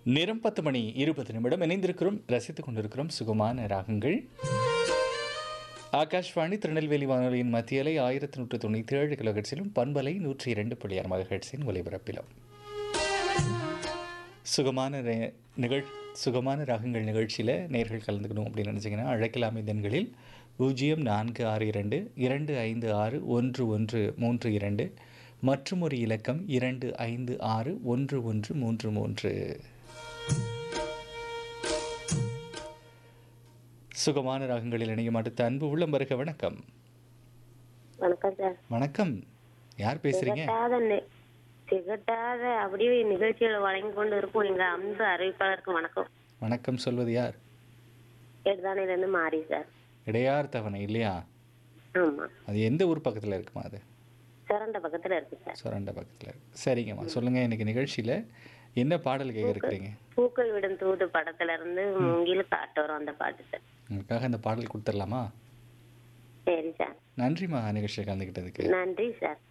நேரம் 10 மணி 20 நிமிடம் இணைந்திருக்கிறோம், ரசித்துக் கொண்டிருக்கிறோம் சுகமான ராகங்கள். ஆகாஷ்வாணி திருநெல்வேலி வானொலியின் மத்திய அலை 1197 கிலோஹெர்ட்ஸிலும் பண்பலை 102.6 மெகாஹெர்ட்ஸின் ஒலிபரப்பிலும் சுகமான ராகங்கள் நிகழ்ச்சியில் நேர்கள் கலந்துக்கணும் அப்படின்னு நினச்சிங்கன்னா அழைக்கலாம். இதன்களில் 0462 256 1132 மற்றும் ஒரு இலக்கம் 256 1133. சுகமான ராகங்களில் இணைய மாட்டு அன்பு உள்ளம் வருக. வணக்கம். வணக்கம் சார். வணக்கம், யார் பேசுறீங்க? திகட்டாத அப்படியே நிகழ்ச்சிகளை வழங்கி கொண்டு இருக்கும் எங்க அன்பு அறிவிப்பாளருக்கு வணக்கம். வணக்கம் சொல்வது யார்? எடுதானையில மாறி சார். இடையார் தவணை இல்லையா? ஆமா. அது எந்த ஊர் பக்கத்தில் இருக்குமா? அது சுரண்ட பக்கத்துல இருக்கு சார். சுரண்ட பக்கத்தில் இருக்கு. சரிங்கம்மா, சொல்லுங்க. இன்னைக்கு நிகழ்ச்சியில் என்ன பாடல் கேட்க இருக்கிறீங்க? பூக்கள் விடும் தூது படத்துல இருந்து மூங்கில் காட்டோரும் அந்த பாட்டு சார். உங்களுக்காக அந்த பாடல் கொடுத்துடலாமா? சரி சார். நன்றிம்மா நிகழ்ச்சியில் கலந்துக்கிட்டதுக்கு. நன்றி சார்.